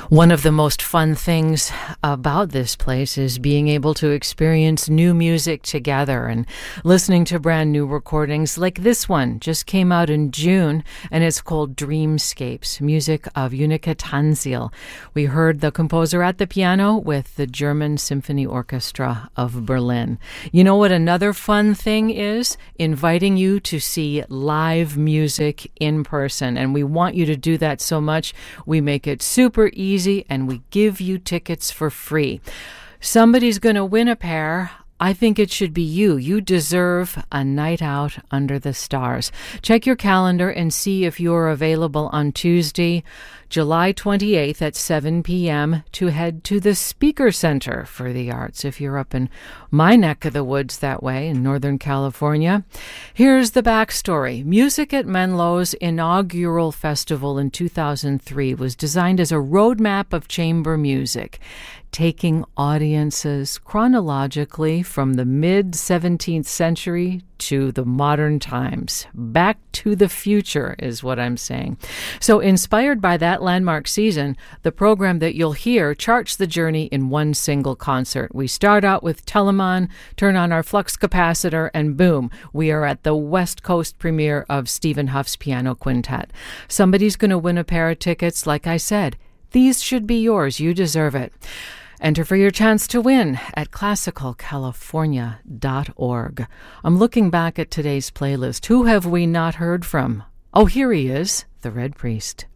One of the most fun things about this place is being able to experience new music together and listening to brand new recordings like this one. Just came out in June, and it's called Dreamscapes, music of Unica Tanzil. We heard the composer at the piano with the German Symphony Orchestra of Berlin. You know what another fun thing is? Inviting you to see live music in person, and we want you to do that so much. We make it super easy, and we give you tickets for free. Somebody's going to win a pair. I think it should be you. You deserve a night out under the stars. Check your calendar and see if you're available on Tuesday, July 28th at 7 p.m. to head to the Speaker Center for the Arts if you're up in my neck of the woods that way in Northern California. Here's the backstory. Music at Menlo's inaugural festival in 2003 was designed as a roadmap of chamber music, taking audiences chronologically from the mid-17th century to the modern times. Back to the future is what I'm saying. So inspired by that landmark season, the program that you'll hear charts the journey in one single concert. We start out with Telemann, turn on our flux capacitor, and boom, we are at the West Coast premiere of Stephen Huff's Piano Quintet. Somebody's going to win a pair of tickets. Like I said, these should be yours. You deserve it. Enter for your chance to win at classicalcalifornia.org. I'm looking back at today's playlist. Who have we not heard from? Oh, here he is, the Red Priest.